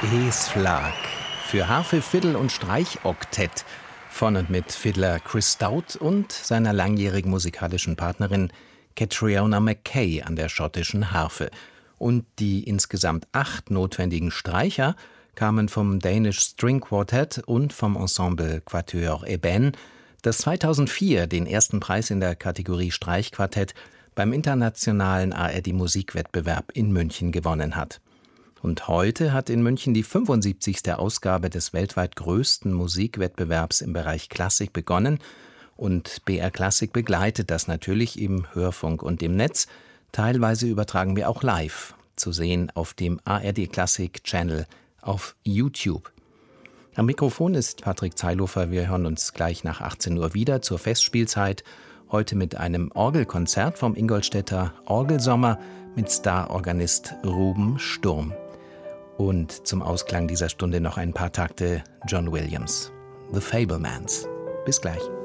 Es-Flag für Harfe, Fiddle und Streichoktett von und mit Fiddler Chris Stout und seiner langjährigen musikalischen Partnerin Catriona Mackay an der schottischen Harfe. Und die insgesamt 8 notwendigen Streicher kamen vom Danish String Quartet und vom Ensemble Quatuor Eben, das 2004 den ersten Preis in der Kategorie Streichquartett beim internationalen ARD-Musikwettbewerb in München gewonnen hat. Und heute hat in München die 75. Ausgabe des weltweit größten Musikwettbewerbs im Bereich Klassik begonnen. Und BR Klassik begleitet das natürlich im Hörfunk und im Netz. Teilweise übertragen wir auch live, zu sehen auf dem ARD Klassik Channel auf YouTube. Am Mikrofon ist Patrick Zeilhofer. Wir hören uns gleich nach 18 Uhr wieder zur Festspielzeit. Heute mit einem Orgelkonzert vom Ingolstädter Orgelsommer mit Starorganist Ruben Sturm. Und zum Ausklang dieser Stunde noch ein paar Takte John Williams, The Fabelmans. Bis gleich.